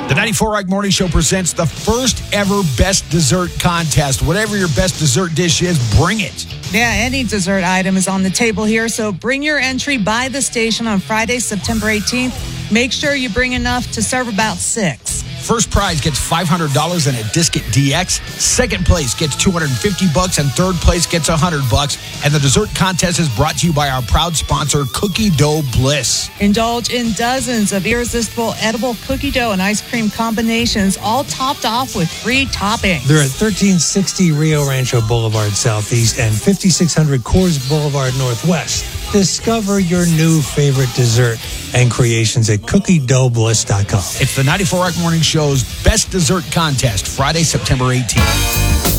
The 94 Rock Morning Show presents the first ever Best Dessert Contest. Whatever your best dessert dish is, bring it. Yeah, any dessert item is on the table here, so bring your entry by the station on Friday, September 18th. Make sure you bring enough to serve about 6. First prize gets $500 and a Disket DX. Second place gets $250 and third place gets $100. And the dessert contest is brought to you by our proud sponsor, Cookie Dough Bliss. Indulge in dozens of irresistible edible cookie dough and ice cream combinations, all topped off with free toppings. They're at 1360 Rio Rancho Boulevard Southeast and 5600 Coors Boulevard Northwest. Discover your new favorite dessert and creations at cookiedoughbliss.com. It's the 94 Rock Morning Show's Best Dessert Contest, Friday, September 18th.